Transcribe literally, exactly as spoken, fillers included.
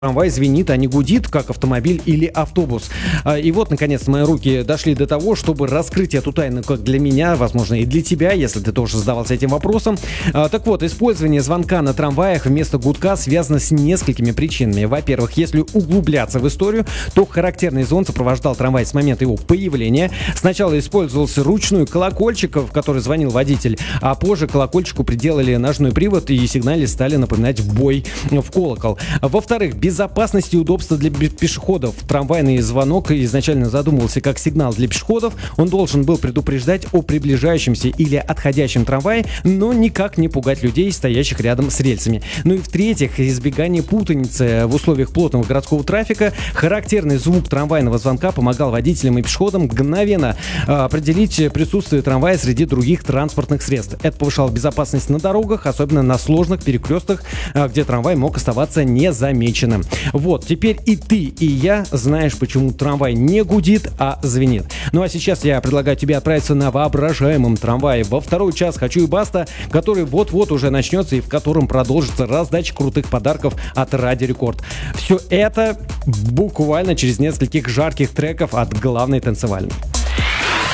трамвай звенит, а не гудит, как автомобиль или автобус. И вот, наконец, мои руки дошли до того, чтобы раскрыть эту тайну как для меня, возможно, и для тебя, если ты тоже задавался этим вопросом. Так вот, использование звонка на трамваях вместо гудка связано с несколькими причинами. Во-первых, если углубляться в историю, то характерный звон сопровождал трамвай с момента его появления. Сначала использовался ручной колокольчик, в который звонил водитель, а позже колокольчику приделали ножной привод, и сигнали стали напоминать в бой в колокол. Во-вторых, безопасность и удобство для пешеходов. Трамвайный звонок изначально задумывался как сигнал для пешеходов. Он должен был предупреждать о приближающемся или отходящем трамвае, но никак не пугать людей, стоящих рядом с рельсами. Ну и в-третьих, избегание путаницы в условиях плотного городского трафика. Характерный звук трамвайного звонка помогал водителям и пешеходам мгновенно а, определить присутствие трамвая среди других транспортных средств. Это повышало безопасность на дорогах, особенно на сложных перекрестках, а, где трамвай мог оставаться незамеченным. Вот, теперь и ты, и я знаешь, почему трамвай не гудит, а звенит. Ну а сейчас я предлагаю тебе отправиться на воображаемом трамвае во второй час «Хочу и баста», который вот-вот уже начнется и в котором продолжится раздача крутых подарков от Радио Рекорд. Все это буквально через нескольких жарких треков от главной танцевальной.